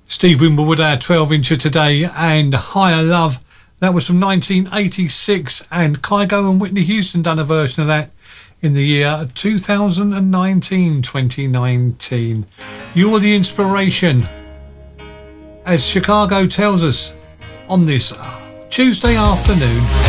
Steve Winwood, our 12-incher today, and Higher Love. That was from 1986, and Kygo and Whitney Houston done a version of that in the year 2019. You're the inspiration, as Chicago tells us on this Tuesday afternoon.